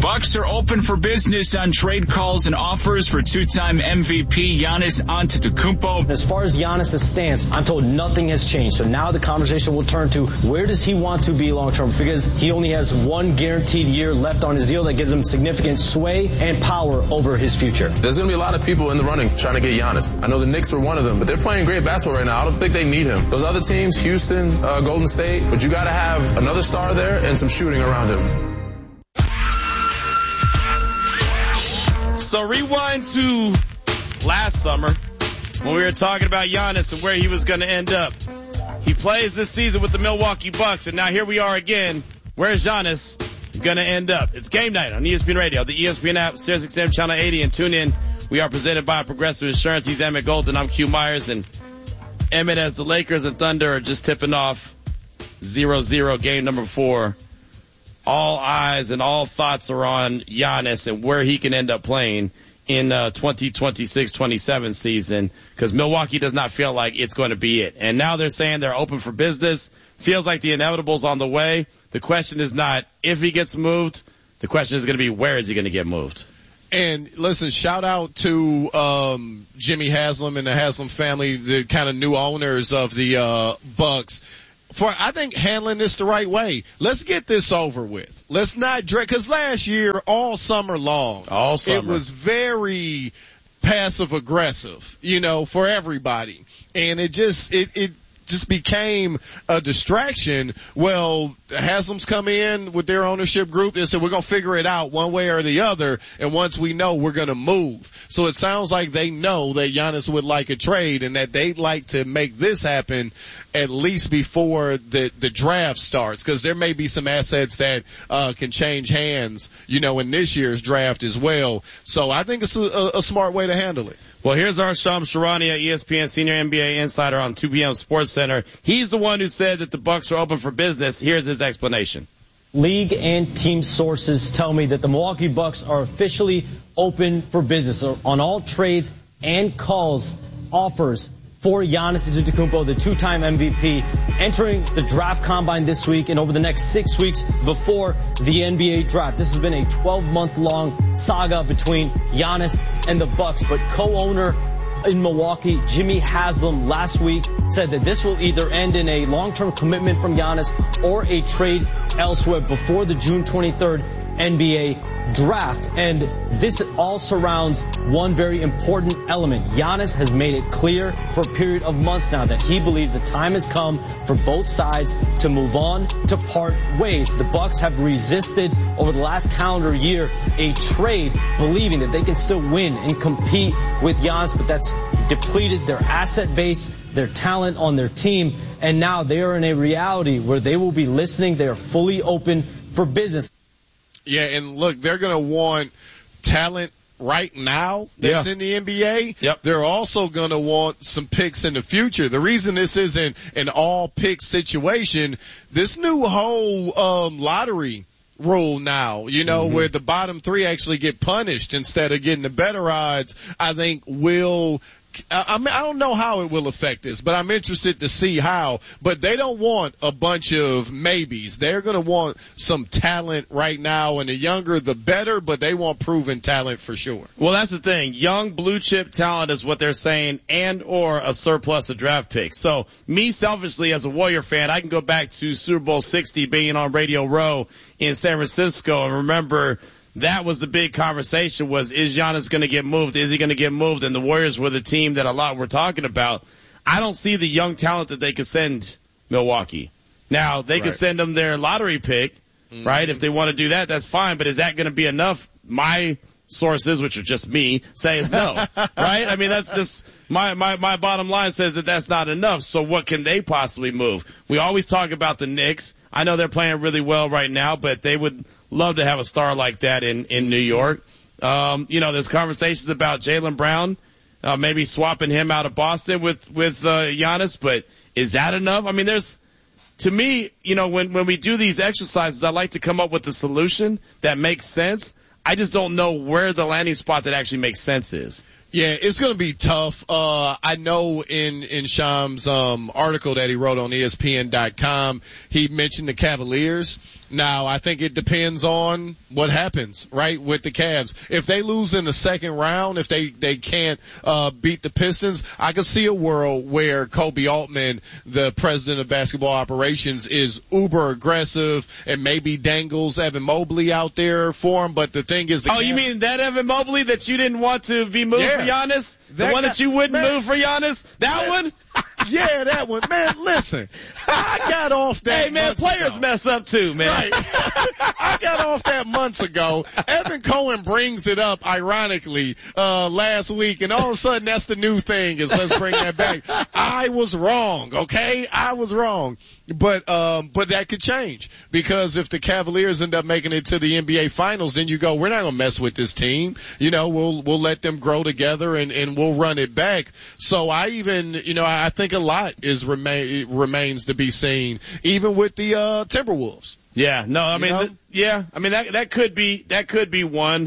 Bucks are open for business on trade calls and offers for two-time MVP Giannis Antetokounmpo. As far as Giannis' stance, I'm told nothing has changed. So now the conversation will turn to where does he want to be long-term? Because he only has one guaranteed year left on his deal that gives him significant sway and power over his future. There's going to be a lot of people in the running trying to get Giannis. I know the Knicks were one of them, but they're playing great basketball right now. I don't think they need him. Those other teams, Houston, Golden State, but you got to have another star there and some shooting around him. So rewind to last summer when we were talking about Giannis and where he was going to end up. He plays this season with the Milwaukee Bucks, and now here we are again. Where's Giannis going to end up? It's game night on ESPN Radio, the ESPN app, SiriusXM Channel 80, and tune in. We are presented by Progressive Insurance. He's Emmett Golden. I'm Q Myers, and Emmett, as the Lakers and Thunder are just tipping off 0-0 game number 4. All eyes and all thoughts are on Giannis and where he can end up playing in 2026-27 season, because Milwaukee does not feel like it's going to be it. And now they're saying they're open for business. Feels like the inevitable's on the way. The question is not if he gets moved. The question is going to be where is he going to get moved. And listen, shout out to Jimmy Haslam and the Haslam family, the kind of new owners of the Bucks, for, I think, handling this the right way. Let's get this over with. Let's not drag, because last year, all summer long, it was very passive aggressive, for everybody. And it just became a distraction. Well, Haslam's come in with their ownership group. They said, we're going to figure it out one way or the other. And once we know, we're going to move. So it sounds like they know that Giannis would like a trade and that they'd like to make this happen at least before the draft starts, because there may be some assets that can change hands, in this year's draft as well. So I think it's a smart way to handle it. Well, here's our Shams Charania, ESPN Senior NBA Insider on 2 p.m. Sports Center. He's the one who said that the Bucks are open for business. Here's his explanation. League and team sources tell me that the Milwaukee Bucks are officially open for business on all trades and calls, offers for Giannis Antetokounmpo, the two-time MVP, entering the draft combine this week and over the next 6 weeks before the NBA draft. This has been a 12-month-long saga between Giannis and the Bucks, but co-owner in Milwaukee, Jimmy Haslam, last week said that this will either end in a long-term commitment from Giannis or a trade elsewhere before the June 23rd NBA draft. And this all surrounds one very important element. Giannis has made it clear for a period of months now that he believes the time has come for both sides to move on, to part ways. The Bucks have resisted over the last calendar year a trade, believing that they can still win and compete with Giannis, but that's depleted their asset base, their talent on their team, and now they are in a reality where they will be listening. They are fully open for business. Yeah, and look, they're going to want talent right now that's in the NBA. Yep. They're also going to want some picks in the future. The reason this isn't an all-pick situation, this new whole lottery rule now, where the bottom 3 actually get punished instead of getting the better odds, I think will – I don't know how it will affect this, but I'm interested to see how. But they don't want a bunch of maybes. They're going to want some talent right now, and the younger the better, but they want proven talent for sure. Well, that's the thing. Young blue chip talent is what they're saying, and or a surplus of draft picks. So me selfishly as a Warrior fan, I can go back to Super Bowl 60 being on Radio Row in San Francisco and remember that was the big conversation was, is Giannis going to get moved? Is he going to get moved? And the Warriors were the team that a lot were talking about. I don't see the young talent that they could send Milwaukee. Now, they could send them their lottery pick, right? If they want to do that, that's fine. But is that going to be enough? My sources, which are just me, say is no, right? I mean, that's just my bottom line says that that's not enough. So what can they possibly move? We always talk about the Knicks. I know they're playing really well right now, but they would love to have a star like that in New York. There's conversations about Jaylen Brown, maybe swapping him out of Boston with Giannis, but is that enough? I mean, to me, when we do these exercises, I like to come up with a solution that makes sense. I just don't know where the landing spot that actually makes sense is. Yeah, it's going to be tough. I know in Sham's article that he wrote on ESPN.com, he mentioned the Cavaliers. Now, I think it depends on what happens, right, with the Cavs. If they lose in the second round, if they can't beat the Pistons, I could see a world where Kobe Altman, the president of basketball operations, is uber aggressive and maybe dangles Evan Mobley out there for him. But the thing is, you mean that Evan Mobley that you didn't want to be moved for Giannis? The one that you wouldn't move for Giannis? That one? Yeah, that one. Man, listen, I got off that. Hey, man, players mess up too, man. Right. I got off that months ago. Evan Cohen brings it up, ironically, last week, and all of a sudden that's the new thing is let's bring that back. I was wrong, okay? I was wrong. But that could change because if the Cavaliers end up making it to the NBA finals, then you go, we're not going to mess with this team. We'll let them grow together and we'll run it back. So I think a lot remains to be seen, even with the Timberwolves. Yeah, no, I mean, that could be one.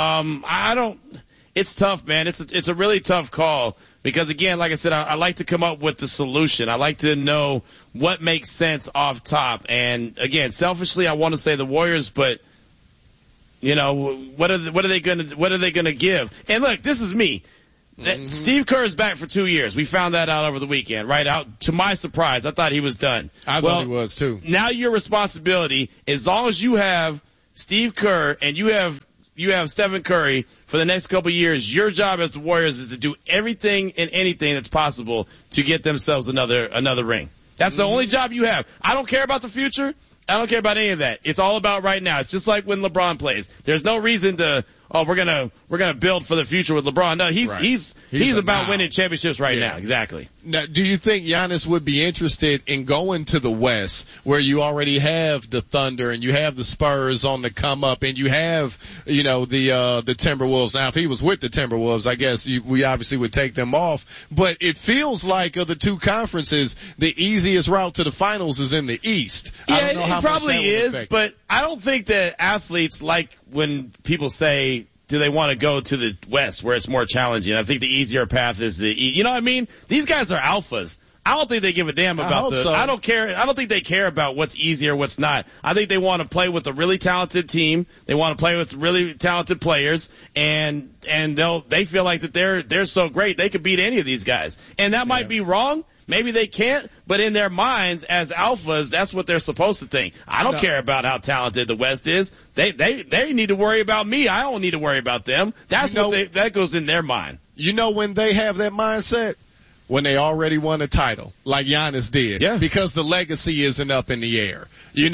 It's tough, man. It's a really tough call because again, like I said, I like to come up with the solution. I like to know what makes sense off top. And again, selfishly, I want to say the Warriors, but what are they gonna give? And look, this is me. Steve Kerr is back for 2 years. We found that out over the weekend, right? Out to my surprise, I thought he was done. I thought he was too. Now your responsibility, as long as you have Steve Kerr and you have Stephen Curry for the next couple of years, your job as the Warriors is to do everything and anything that's possible to get themselves another ring. That's the only job you have. I don't care about the future. I don't care about any of that. It's all about right now. It's just like when LeBron plays. There's no reason to, we're gonna build for the future with LeBron. No, he's about winning championships right now. Exactly. Now, do you think Giannis would be interested in going to the West where you already have the Thunder and you have the Spurs on the come up and you have, the Timberwolves? Now, if he was with the Timberwolves, I guess we obviously would take them off, but it feels like of the two conferences, the easiest route to the finals is in the East. Yeah, it probably is, but I don't think that athletes like when people say, do they want to go to the West where it's more challenging? I think the easier path is the East. You know what I mean? These guys are alphas. I don't think they give a damn about I don't care. I don't think they care about what's easy or what's not. I think they want to play with a really talented team. They want to play with really talented players and they feel like that they're so great they could beat any of these guys. And that might be wrong. Maybe they can't, but in their minds as alphas, that's what they're supposed to think. I don't care about how talented the West is. They need to worry about me. I don't need to worry about them. That's that goes in their mind. You know when they have that mindset? When they already won a title, like Giannis did. Yeah. Because the legacy isn't up in the air.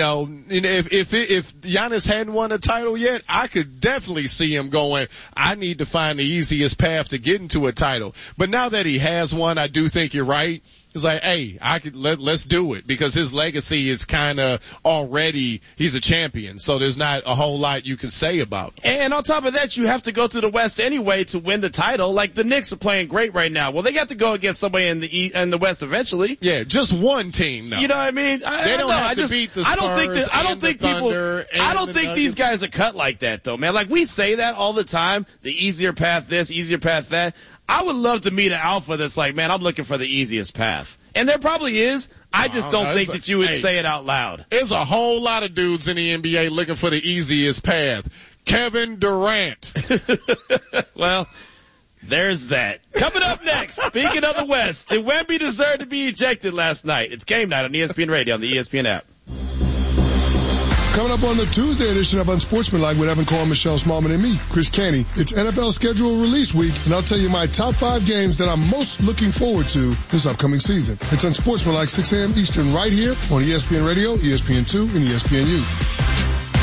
If Giannis hadn't won a title yet, I could definitely see him going, I need to find the easiest path to get into a title. But now that he has one, I do think you're right. It's like, hey, let's do it because his legacy is kind of already, he's a champion. So there's not a whole lot you can say about it. And on top of that, you have to go to the West anyway to win the title. Like the Knicks are playing great right now. Well, they got to go against somebody in the West eventually. Yeah, just one team though. You know what I mean? They don't have to beat the Spurs I don't think these guys are cut like that though, man. Like we say that all the time. The easier path this, easier path that. I would love to meet an alpha that's like, man, I'm looking for the easiest path. And there probably is. I just don't think that you would say it out loud. There's a whole lot of dudes in the NBA looking for the easiest path. Kevin Durant. Well, there's that. Coming up next, speaking of the West, did Wemby deserve to be ejected last night? It's game night on ESPN Radio on the ESPN app. Coming up on the Tuesday edition of Unsportsmanlike with Evan Cohen, Michelle Smallman, and me, Chris Canty. It's NFL schedule release week, and I'll tell you my top 5 games that I'm most looking forward to this upcoming season. It's Unsportsmanlike, 6 a.m. Eastern, right here on ESPN Radio, ESPN2, and ESPNU.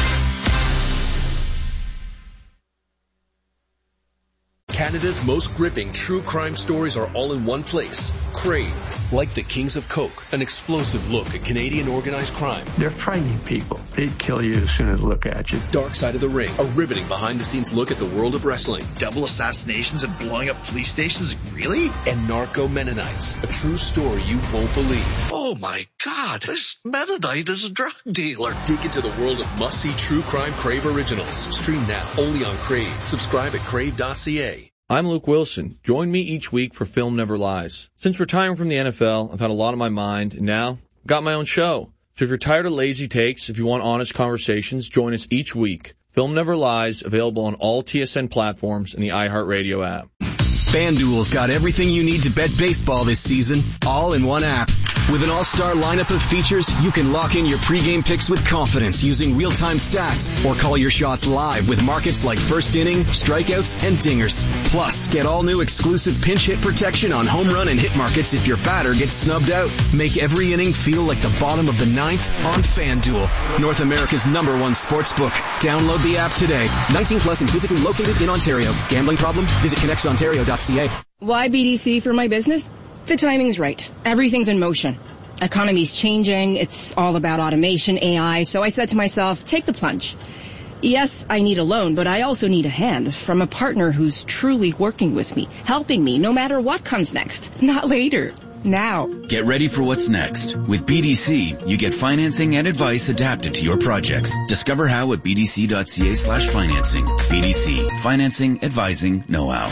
Canada's most gripping true crime stories are all in one place. Crave, like the Kings of Coke, an explosive look at Canadian organized crime. They're frightening people. They'd kill you as soon as they look at you. Dark Side of the Ring, a riveting behind-the-scenes look at the world of wrestling. Double assassinations and blowing up police stations? Really? And Narco Mennonites, a true story you won't believe. Oh my God, this Meta Knight is a drug dealer. Dig into the world of must-see true crime Crave originals. Stream now only on Crave. Subscribe at crave.ca. I'm Luke Wilson. Join me each week for Film Never Lies. Since retiring from the NFL, I've had a lot on my mind, and now I've got my own show. So if you're tired of lazy takes, if you want honest conversations, join us each week. Film Never Lies, available on all TSN platforms and the iHeartRadio app. FanDuel's got everything you need to bet baseball this season, all in one app. With an all-star lineup of features, you can lock in your pregame picks with confidence using real-time stats, or call your shots live with markets like first inning, strikeouts, and dingers. Plus, get all new exclusive pinch hit protection on home run and hit markets if your batter gets snubbed out. Make every inning feel like the bottom of the ninth on FanDuel, North America's #1 sportsbook. Download the app today. 19 plus and physically located in Ontario. Gambling problem? Visit connectsontario.ca. Why BDC for my business? The timing's right. Everything's in motion. Economy's changing. It's all about automation, AI. So I said to myself, take the plunge. Yes, I need a loan, but I also need a hand from a partner who's truly working with me, helping me no matter what comes next. Not later. Now. Get ready for what's next. With BDC, you get financing and advice adapted to your projects. Discover how at bdc.ca/financing. BDC. Financing, advising, know-how.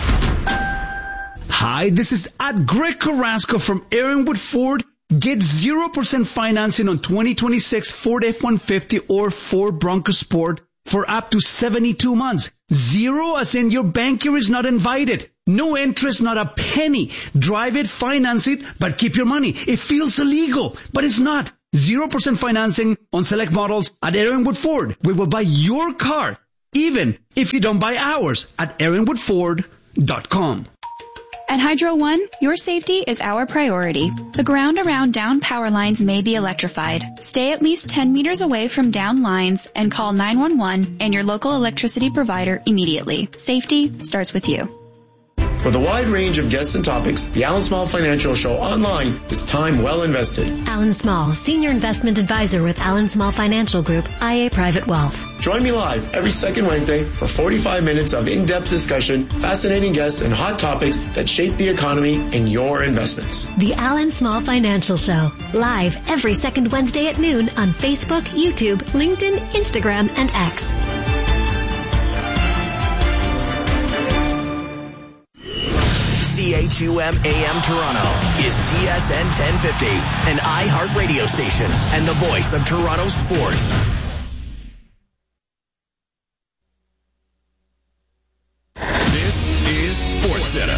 Hi, this is Greg Carrasco from Aaronwood Ford. Get 0% financing on 2026 Ford F-150 or Ford Bronco Sport for up to 72 months. Zero as in your banker is not invited. No interest, not a penny. Drive it, finance it, but keep your money. It feels illegal, but it's not. 0% financing on select models at Aaronwood Ford. We will buy your car, even if you don't buy ours, at aaronwoodford.com. At Hydro One, your safety is our priority. The ground around down power lines may be electrified. Stay at least 10 meters away from down lines and call 911 and your local electricity provider immediately. Safety starts with you. With a wide range of guests and topics, the Alan Small Financial Show online is time well invested. Alan Small, Senior Investment Advisor with Alan Small Financial Group, IA Private Wealth. Join me live every second Wednesday for 45 minutes of in-depth discussion, fascinating guests, and hot topics that shape the economy and your investments. The Alan Small Financial Show, live every second Wednesday at noon on Facebook, YouTube, LinkedIn, Instagram, and X. CHUM AM Toronto is TSN 1050, an iHeart radio station and the voice of Toronto sports. This is SportsCenter.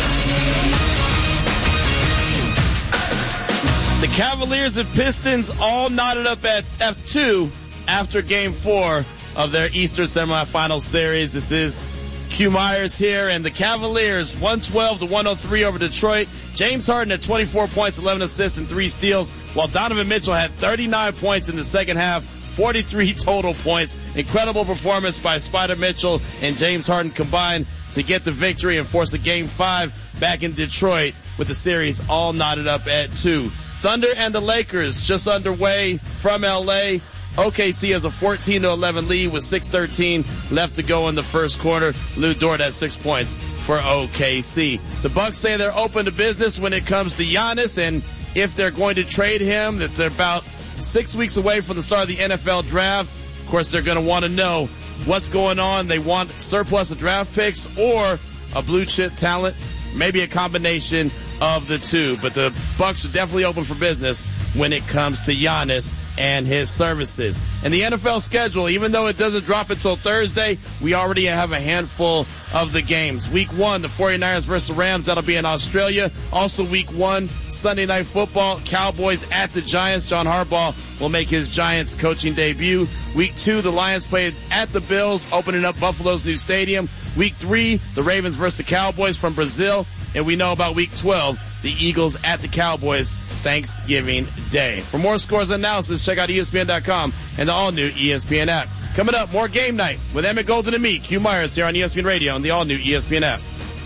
The Cavaliers and Pistons all knotted up at F2 after Game 4 of their Eastern Semifinal Series. This is Q Myers here, and the Cavaliers 112-103 over Detroit. James Harden had 24 points, 11 assists, and 3 steals, while Donovan Mitchell had 39 points in the second half, 43 total points. Incredible performance by Spider Mitchell and James Harden combined to get the victory and force a Game 5 back in Detroit with the series all knotted up at 2. Thunder and the Lakers just underway from L.A. OKC has a 14-11 lead with 6:13 left to go in the first quarter. Lou Dort has 6 points for OKC. The Bucks say they're open to business when it comes to Giannis, and if they're going to trade him, that they're about 6 weeks away from the start of the NFL draft. Of course, they're going to want to know what's going on. They want surplus of draft picks or a blue chip talent, maybe a combination of the two. But the Bucks are definitely open for business when it comes to Giannis and his services. And the NFL schedule, even though it doesn't drop until Thursday, we already have a handful of the games. Week 1, the 49ers versus the Rams, that'll be in Australia. Also week 1, Sunday Night Football, Cowboys at the Giants. John Harbaugh will make his Giants coaching debut. Week 2, the Lions play at the Bills, opening up Buffalo's new stadium. Week 3, the Ravens versus the Cowboys from Brazil. And we know about week 12, the Eagles at the Cowboys, Thanksgiving Day. For more scores and analysis, check out ESPN.com and the all-new ESPN app. Coming up, more Game Night with Emmett Golden and me, Q Myers, here on ESPN Radio and the all-new ESPN app.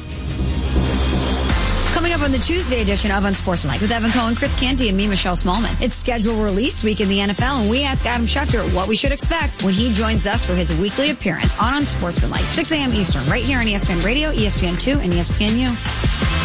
Coming up on the Tuesday edition of Unsportsmanlike with Evan Cohen, Chris Canty, and me, Michelle Smallman. It's schedule release week in the NFL, and we ask Adam Schefter what we should expect when he joins us for his weekly appearance on Unsportsmanlike, 6 a.m. Eastern, right here on ESPN Radio, ESPN2, and ESPNU.